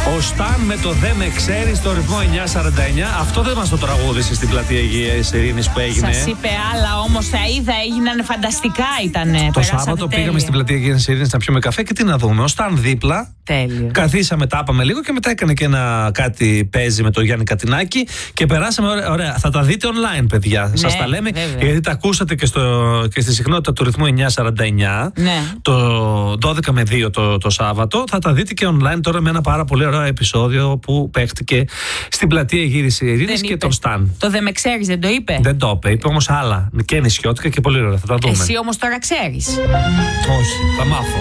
Ο Σταν με το «Δεν με ξέρεις» στο ρυθμό 949. Αυτό δεν μας το τραγούδισε στην πλατεία Αγίας Ειρήνης που έγινε. Σας είπε άλλα όμως, τα είδα, έγιναν φανταστικά ήτανε. Το Σάββατο πήγαμε στην πλατεία Αγίας Ειρήνης να πιούμε καφέ και τι να δούμε. Ο Σταν δίπλα. Τέλειο. Καθίσαμε, τάπαμε λίγο και μετά έκανε και κάτι παίζει με τον Γιάννη Κατινάκη και περάσαμε ωραία. Θα τα δείτε online, παιδιά. Ναι, σας τα λέμε, βέβαια. γιατί τα ακούσατε και στη συχνότητα του ρυθμού 949. Ναι. Το 12 με 2 το Σάββατο. Θα τα δείτε και online τώρα με ένα πάρα πολύ ωραίο επεισόδιο που παίχτηκε στην πλατεία Αγίας Ειρήνης και τον Σταν. Το «Δεν με ξέρεις» δεν το είπε. Δεν το είπε όμως άλλα και νησιώτικα και πολύ ωραία. Θα τα δούμε. Εσύ όμως τώρα ξέρεις. Όχι, θα μάθω.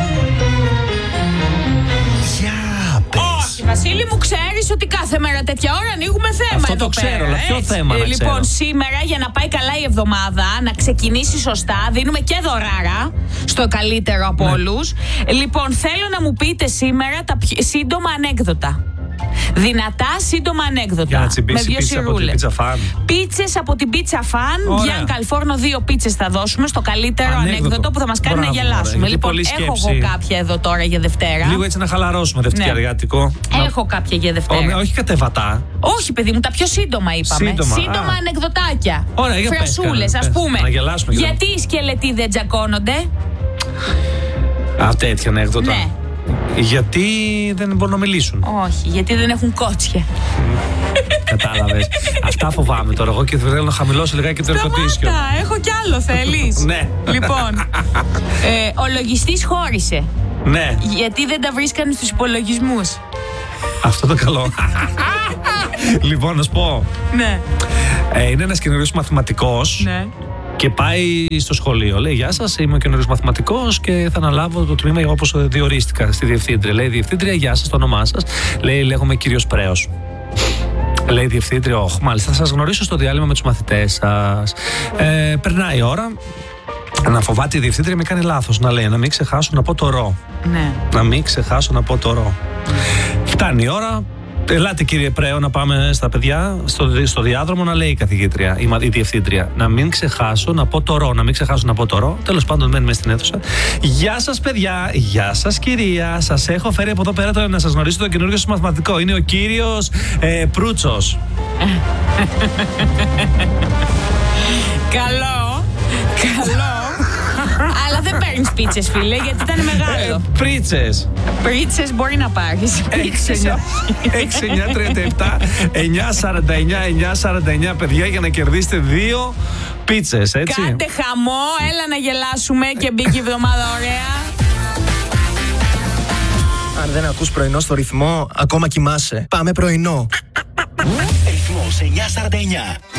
Όχι, Βασίλη μου, ξέρεις ότι κάθε μέρα τέτοια ώρα ανοίγουμε θέμα. Αυτό εδώ το ξέρω, πέρα, αλλά ποιο έτσι. θέμα να ξέρω. Λοιπόν, σήμερα για να πάει καλά η εβδομάδα, να ξεκινήσει σωστά, δίνουμε και δωράρα στο καλύτερο από όλους. Λοιπόν, θέλω να μου πείτε σήμερα τα σύντομα ανέκδοτα. Δυνατά σύντομα ανέκδοτα. Για να τσιμπήσει με 2 πίτσα από την πίτσα φαν. Πίτσες από την πίτσα φαν. Γιάν Καλφόρνο, 2 πίτσες θα δώσουμε στο καλύτερο ανέκδοτο που θα μας κάνει να γελάσουμε. Λοιπόν, έχω εγώ κάποια εδώ τώρα για Δευτέρα. Λίγο έτσι να χαλαρώσουμε δευτικαριάτικο. Έχω κάποια για Δευτέρα. Όχι κατεβατά. Όχι, παιδί μου, τα πιο σύντομα είπαμε. Σύντομα ανεκδοτάκια. Ωραία, για φρασούλες, ας πούμε. Να γελάσουμε. Γιατί οι σκελετοί δεν τζακώνονται? Τέτοια ανέκδοτα. Ναι. Γιατί δεν μπορούν να μιλήσουν. Όχι, γιατί δεν έχουν κότσια. Κατάλαβες. Αυτά φοβάμαι τώρα εγώ και θέλω να χαμηλώσω λιγάκι το ερκοτήσιο. Έχω κι άλλο, θέλεις? Ναι. Λοιπόν, ο λογιστής χώρισε. Ναι. Γιατί δεν τα βρίσκανε στους υπολογισμούς. Αυτό το καλό. Λοιπόν, να σου πω. Ναι. Είναι ένας καινούριος μαθηματικός. Ναι. Και πάει στο σχολείο. Λέει: Γεια σας, είμαι ο καινούριος μαθηματικός και θα αναλάβω το τμήμα όπως διορίστηκα στη διευθύντρια. Λέει: Διευθύντρια, γεια σας, το όνομά σας? Λέει: Λέγομαι κύριος Πρέος. Λέει: Διευθύντρια, όχι, μάλιστα, θα σας γνωρίσω στο διάλειμμα με τους μαθητές σας. Περνάει η ώρα. Να φοβάται η διευθύντρια, με κάνει λάθος. Να λέει: Να μην ξεχάσω να πω το ρο. Ναι. Να μην ξεχάσω να πω το ρο. Φτάνει η ώρα. Ελάτε κύριε Πρέο να πάμε στα παιδιά στο διάδρομο, να λέει η καθηγήτρια, η διευθύντρια. Να μην ξεχάσω να πω το ρο, να μην ξεχάσω να πω το ρο. Τέλος πάντων μένουμε στην αίθουσα. Γεια σας παιδιά, γεια σας κυρία. Σας έχω φέρει από εδώ πέρα να σας γνωρίσω τον καινούργιο σας μαθηματικό. Είναι ο κύριος Προύτσος. Καλό. Αλλά δεν παίρνεις πίτσες, φίλε, γιατί ήταν μεγάλο. Πρίτσες. Πρίτσες μπορεί να πάρεις. 6-9-37 9-49 παιδιά, για να κερδίσετε 2 πίτσες, έτσι. Κάντε χαμό, έλα να γελάσουμε και μπήκε η εβδομάδα ωραία. Αν δεν ακούς πρωινό στο ρυθμό, ακόμα κοιμάσαι. Πάμε πρωινό. Ρυθμός 949.